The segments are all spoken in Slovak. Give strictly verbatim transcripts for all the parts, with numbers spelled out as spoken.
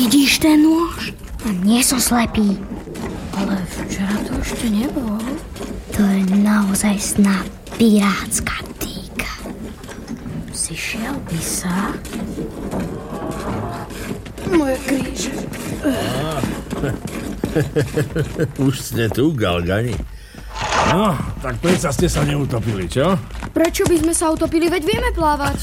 Vidíš ten nôž? Nie som slepý. Ale včera to ešte nebol. To je naozaj sná pirátska týka. Zišiel by sa? Moje kríže. Už ste tu, Galgani. No, tak predsa ste sa neutopili, čo? Prečo by sme sa utopili, veď vieme plávať?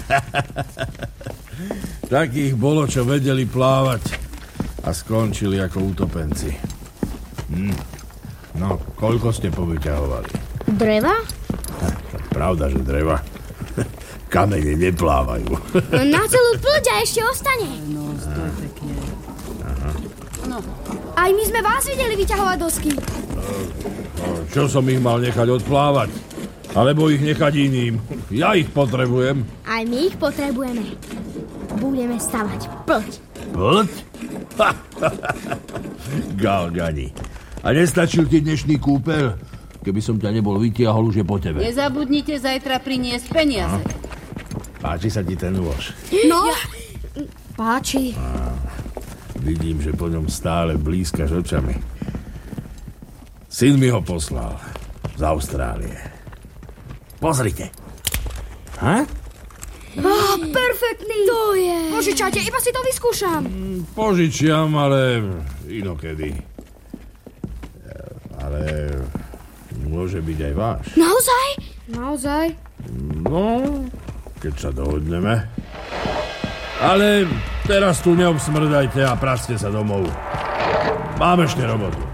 Takých bolo, čo vedeli plávať a skončili ako utopenci. Hm. No, koľko ste povyťahovali? Dreva? Tak pravda, že dreva. Kamene neplávajú. Na celú pľuď a ešte ostane. No, to je pekne. Aha. No. Aj my sme vás videli vyťahovať dosky. Čo som ich mal nechať odplávať? Alebo ich nechať iným? Ja ich potrebujem. Aj my ich potrebujeme. Budeme stavať pľť. Pľť? Galgani. A nestačil ti dnešný kúpel? Keby som ťa nebol vytiahol, už je po tebe. Nezabudnite zajtra priniesť peniaze. No. Páči sa ti ten nôž? No, ja... páči. Á, vidím, že po ňom stále blízkaš očami. Syn mi ho poslal z Austrálie. Pozrite. Ha? Oh, perfektný. To je. Požičajte, iba si to vyskúšam. Požičiam, ale inokedy. Ale môže byť aj váš. Naozaj? Naozaj? No, keď sa dohodneme. Ale teraz tu neobsmrdajte a practe sa domov. Mám ešte robotu.